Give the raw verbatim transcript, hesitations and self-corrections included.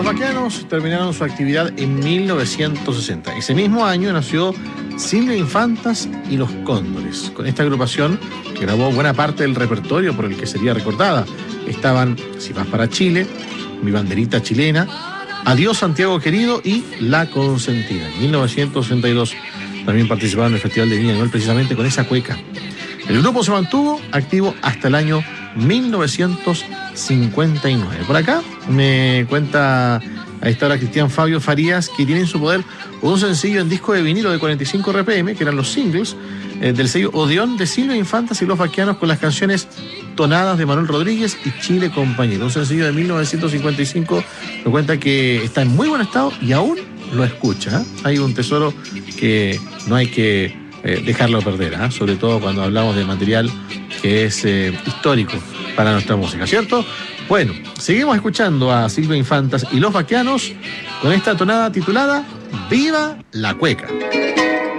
Vaqueanos terminaron su actividad en mil novecientos sesenta. Ese mismo año nació Silvia Infantas y los Cóndores. Con esta agrupación grabó buena parte del repertorio por el que sería recordada. Estaban Si vas para Chile, Mi banderita chilena, Adiós Santiago querido y La consentida. En mil novecientos sesenta y dos también participaron en el Festival de Viña Manuel precisamente con esa cueca. El grupo se mantuvo activo hasta el año mil novecientos cincuenta y nueve. Por acá me cuenta a esta hora Cristian Fabio Farías que tiene en su poder un sencillo en disco de vinilo de cuarenta y cinco R P M, que eran los singles eh, del sello Odeón de Silvia Infantas y los Vaqueanos, con las canciones Tonadas de Manuel Rodríguez y Chile Compañero. Un sencillo de mil novecientos cincuenta y cinco, me cuenta que está en muy buen estado y aún lo escucha. ¿eh? Hay un tesoro que no hay que eh, dejarlo perder, ¿eh? sobre todo cuando hablamos de material que es eh, histórico para nuestra música, ¿cierto? Bueno, seguimos escuchando a Silvia Infantas y los Vaqueanos con esta tonada titulada Viva la Cueca.